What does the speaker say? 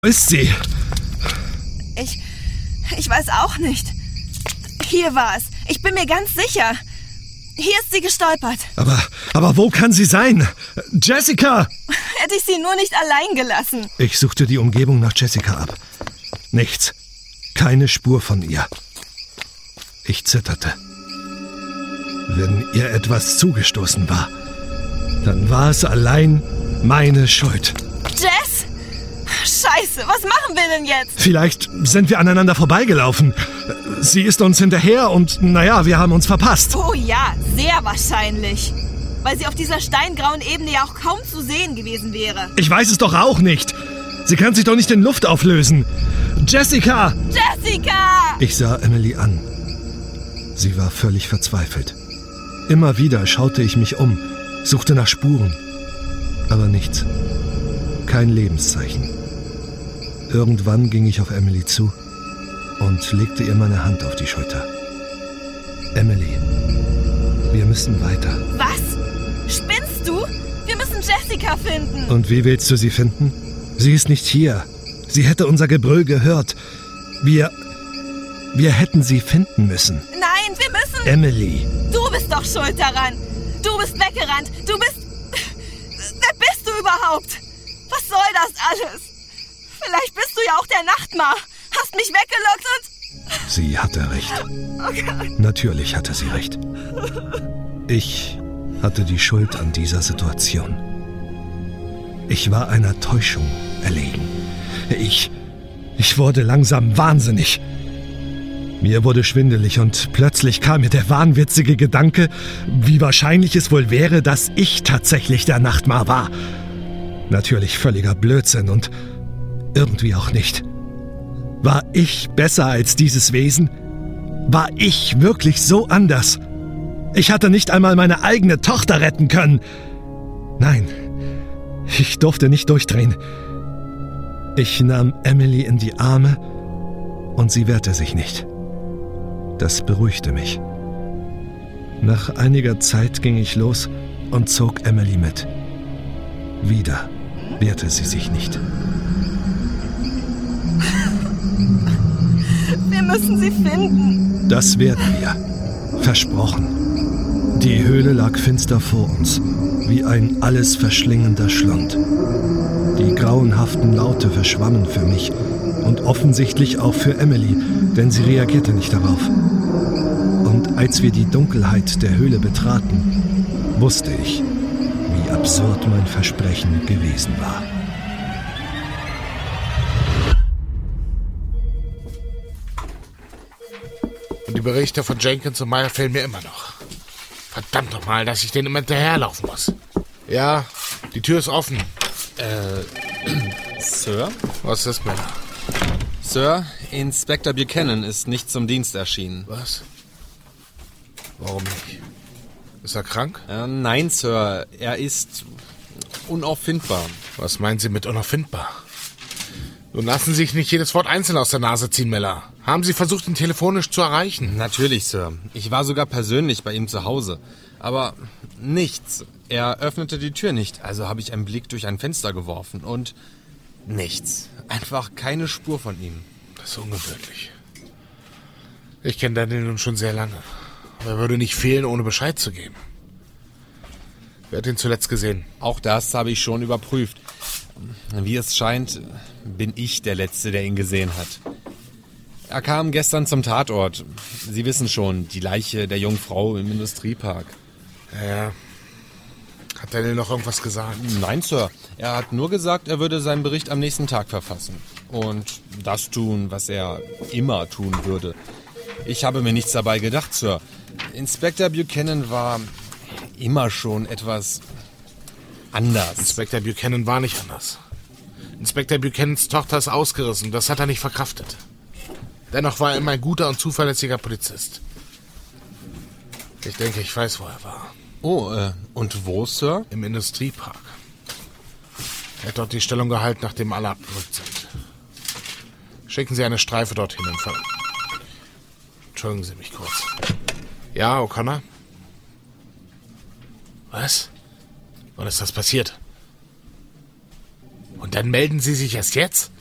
Wo ist sie? Ich weiß auch nicht. Hier war es. Ich bin mir ganz sicher. Hier ist sie gestolpert. Aber wo kann sie sein? Jessica! Hätte ich sie nur nicht allein gelassen. Ich suchte die Umgebung nach Jessica ab. Nichts. Keine Spur von ihr. Ich zitterte. Wenn ihr etwas zugestoßen war, dann war es allein meine Schuld. Jess? Scheiße, was machen wir denn jetzt? Vielleicht sind wir aneinander vorbeigelaufen. Sie ist uns hinterher und, wir haben uns verpasst. Oh ja, sehr wahrscheinlich. Weil sie auf dieser steingrauen Ebene ja auch kaum zu sehen gewesen wäre. Ich weiß es doch auch nicht. Sie kann sich doch nicht in Luft auflösen. Jessica! Jessica! Ich sah Emily an. Sie war völlig verzweifelt. Immer wieder schaute ich mich um, suchte nach Spuren. Aber nichts. Kein Lebenszeichen. Irgendwann ging ich auf Emily zu und legte ihr meine Hand auf die Schulter. Emily, wir müssen weiter. Was? Spinnst du? Wir müssen Jessica finden. Und wie willst du sie finden? Sie ist nicht hier. Sie hätte unser Gebrüll gehört. Wir hätten sie finden müssen. Nein, wir müssen... Emily. Du bist doch schuld daran. Du bist weggerannt. Du bist... Wer bist du überhaupt? Was soll das alles? Vielleicht bist du ja auch der Nachtmar. Hast mich weggelockt und... Sie hatte recht. Okay. Natürlich hatte sie recht. Ich hatte die Schuld an dieser Situation. Ich war einer Täuschung erlegen. Ich wurde langsam wahnsinnig. Mir wurde schwindelig und plötzlich kam mir der wahnwitzige Gedanke, wie wahrscheinlich es wohl wäre, dass ich tatsächlich der Nachtmar war. Natürlich völliger Blödsinn und irgendwie auch nicht. War ich besser als dieses Wesen? War ich wirklich so anders? Ich hatte nicht einmal meine eigene Tochter retten können. Nein, ich durfte nicht durchdrehen. Ich nahm Emily in die Arme und sie wehrte sich nicht. Das beruhigte mich. Nach einiger Zeit ging ich los und zog Emily mit. Wieder wehrte sie sich nicht. Wir müssen sie finden. Das werden wir. Versprochen. Die Höhle lag finster vor uns, wie ein alles verschlingender Schlund. Die grauenhaften Laute verschwammen für mich und offensichtlich auch für Emily, denn sie reagierte nicht darauf. Und als wir die Dunkelheit der Höhle betraten, wusste ich, wie absurd mein Versprechen gewesen war. Und die Berichte von Jenkins und Meyer fehlen mir immer noch. Verdammt nochmal, dass ich denen immer hinterherlaufen muss. Ja, die Tür ist offen. Sir? Was ist, Männer? Sir, Inspektor Buchanan ist nicht zum Dienst erschienen. Was? Warum nicht? Ist er krank? Nein, Sir, er ist unauffindbar. Was meinen Sie mit unauffindbar? Nun lassen Sie sich nicht jedes Wort einzeln aus der Nase ziehen, Miller. Haben Sie versucht, ihn telefonisch zu erreichen? Natürlich, Sir. Ich war sogar persönlich bei ihm zu Hause. Aber nichts. Er öffnete die Tür nicht, also habe ich einen Blick durch ein Fenster geworfen und nichts. Einfach keine Spur von ihm. Das ist ungewöhnlich. Ich kenne Daniel nun schon sehr lange. Aber er würde nicht fehlen, ohne Bescheid zu geben. Wer hat ihn zuletzt gesehen? Auch das habe ich schon überprüft. Wie es scheint, bin ich der Letzte, der ihn gesehen hat. Er kam gestern zum Tatort. Sie wissen schon, die Leiche der jungen Frau im Industriepark. Ja. Hat Daniel noch irgendwas gesagt? Nein, Sir. Er hat nur gesagt, er würde seinen Bericht am nächsten Tag verfassen. Und das tun, was er immer tun würde. Ich habe mir nichts dabei gedacht, Sir. Inspektor Buchanan war immer schon etwas anders. Inspektor Buchanan war nicht anders. Inspektor Buchanans Tochter ist ausgerissen. Das hat er nicht verkraftet. Dennoch war er immer ein guter und zuverlässiger Polizist. Ich denke, ich weiß, wo er war. Oh, und wo, Sir? Im Industriepark. Er hat dort die Stellung gehalten, nachdem alle abgerückt sind. Schicken Sie eine Streife dorthin im Fall. Entschuldigen Sie mich kurz. Ja, O'Connor? Was? Wann ist das passiert? Und dann melden Sie sich erst jetzt?